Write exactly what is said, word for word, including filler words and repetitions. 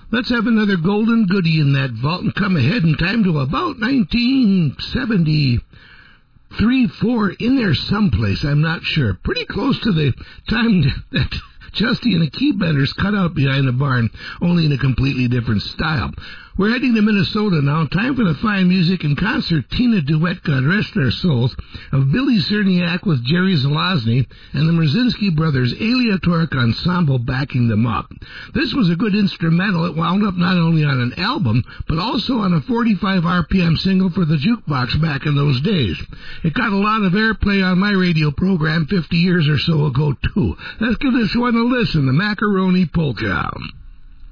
Let's have another golden goodie in that vault and come ahead in time to about nineteen seventy-three, four, in there someplace, I'm not sure. Pretty close to the time that Justy and the Keybenders cut out behind the barn, only in a completely different style. We're heading to Minnesota now. Time for the fine music and concertina duet, God rest their souls, of Billy Cerniak with Jerry Zelazny and the Mrzinski Brothers Aleatoric Ensemble backing them up. This was a good instrumental. It wound up not only on an album, but also on a forty-five R P M single for the jukebox back in those days. It got a lot of airplay on my radio program fifty years or so ago, too. Let's give this one a listen, the Macaroni Polka.